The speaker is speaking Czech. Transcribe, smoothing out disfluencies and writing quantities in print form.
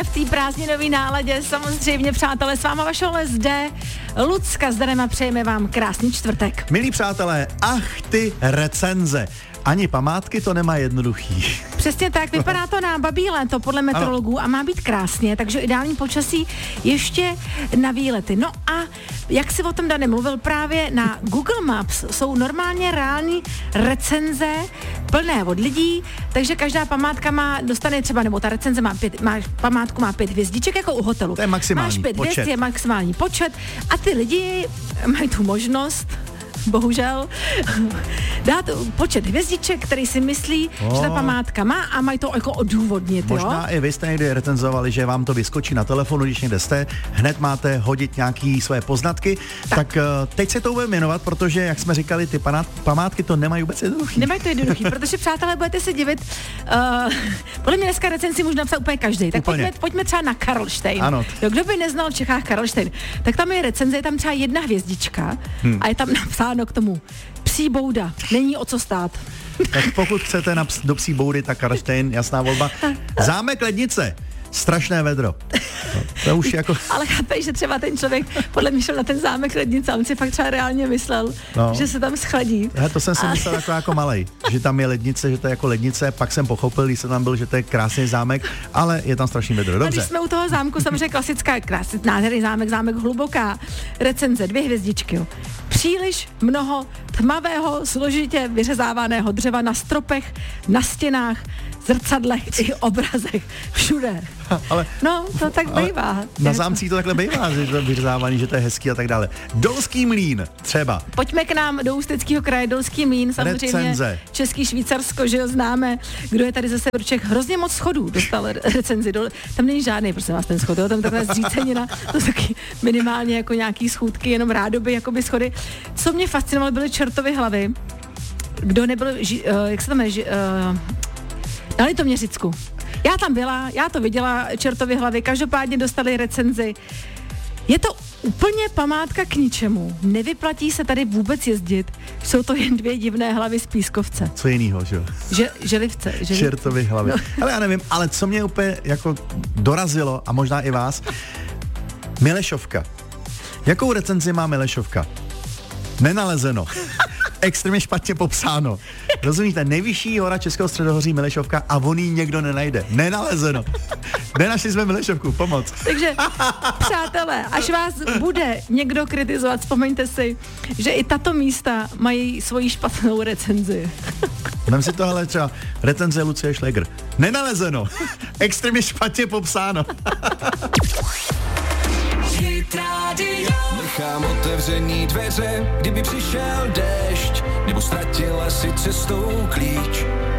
v té prázdninové náladě, samozřejmě, přátelé, s váma vašeho zde Lucka, zdarem a přejeme vám krásný čtvrtek. Milí přátelé, ach ty recenze. Ani památky to nemá jednoduchý. Přesně tak, vypadá to na babí léto podle meteorologů a má být krásně, takže ideální počasí ještě na výlety. No a jak si o tom Dane mluvil, právě na Google Maps jsou normálně reální recenze plné od lidí, takže každá památka dostane třeba, nebo ta recenze památku má 5 hvězdiček jako u hotelu. To je maximální Máš 5 počet. hvězd, je maximální počet a ty lidi mají tu možnost bohužel dát počet hvězdiček, který si myslí, že ta památka má a mají to jako odůvodnit. Možná i vy jste někdy recenzovali, že vám to vyskočí na telefonu, když někde jste, hned máte hodit nějaký své poznatky, tak teď se to budeme jmenovat, protože, jak jsme říkali, ty památky to nemají vůbec jednoduchý. Nemají to jednoduchý, protože, přátelé, budete se divit, podle mě dneska recenzi může napsat úplně každý. Tak pojďme třeba na Karlštejn. Ano. Kdo by neznal v Čechách Karlštejn, tak tam je recenze, je tam třeba 1 hvězdička a je tam napsáno k tomu psí bouda, není o co stát. Tak pokud chcete do psí boudy, tak Karlštejn, jasná volba. Zámek Lednice, strašné vedro. To už jako... Ale chápej, že třeba ten člověk podle mě šel na ten zámek Lednice, on si fakt třeba reálně myslel, že se tam schladí. To jsem si myslel jako malej, že tam je lednice, že to je jako lednice, pak jsem pochopil, když jsem tam byl, že to je krásný zámek, ale je tam strašný vedro. Dobře. A když jsme u toho zámku, samozřejmě klasická, nádherný zámek Hluboká, recenze, 2 hvězdičky. Jo. Příliš mnoho tmavého, složitě vyřezávaného dřeva na stropech, na stěnách, zrcadlech i obrazech, všude. Ale, no, to tak bývá. Na zámcích to takhle bývá, že to je vyřezávaný, že to je hezký a tak dále. Dolský mlýn, třeba. Pojďme k nám do Ústeckého kraje, Dolský mlýn, samozřejmě recenze. Český Švýcarsko, že jo, známe, kdo je tady zase v Čech, hrozně moc schodů dostal recenzi. Tam není žádný, prosím vás, ten schod, jo, tam takhle zřícenina, to taky minimálně jako nějaký schůdky, jenom rádoby, jakoby schody. Co mě fascinovalo, byly Čertovy hlavy. Kdo nebyl, jak se tam jmenuje, na Litoměřicku. Já tam byla, já to viděla, Čertovy hlavy, každopádně dostali recenzi. Je to úplně památka k ničemu. Nevyplatí se tady vůbec jezdit. Jsou to jen 2 divné hlavy z pískovce. Co jinýho, že jo? Želivce. Čertovy hlavy. No. Ale já nevím, ale co mě úplně jako dorazilo, a možná i vás, Milešovka. Jakou recenzi má Milešovka? Nenalezeno. Extrémně špatně popsáno. Rozumíte, nejvyšší hora Českého středohoří Milešovka a on ji někdo nenajde. Nenalezeno. Nenašli jsme Milešovku, pomoc. Takže, přátelé, až vás bude někdo kritizovat, vzpomeňte si, že i tato místa mají svoji špatnou recenzi. Dám si tohle třeba recenze Lucie Šlegr. Nenalezeno. Extrémně špatně popsáno. Nechám otevřený dveře, kdyby přišel déšť, nebo ztratila si cestou klíč.